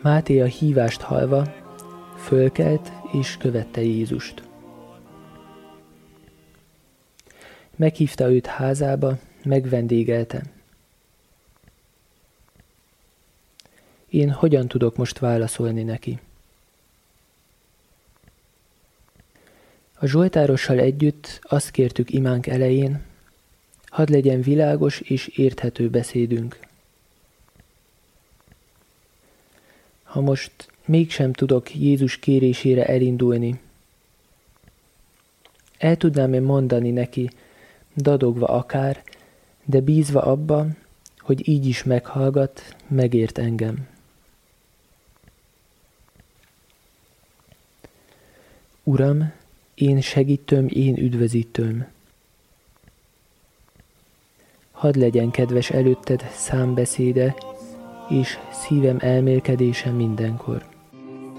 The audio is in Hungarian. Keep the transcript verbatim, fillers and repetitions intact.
Máté a hívást hallva fölkelt és követte Jézust. Meghívta őt házába, megvendégelte. Én hogyan tudok most válaszolni neki? A zsoltárossal együtt azt kértük imánk elején, hadd legyen világos és érthető beszédünk. Ha most mégsem tudok Jézus kérésére elindulni, el tudnám-e mondani neki, dadogva akár, de bízva abban, hogy így is meghallgat, megért engem. Uram, én segítőm, én üdvözítőm. Hadd legyen kedves előtted számbeszéde, és szívem elmélkedése mindenkor.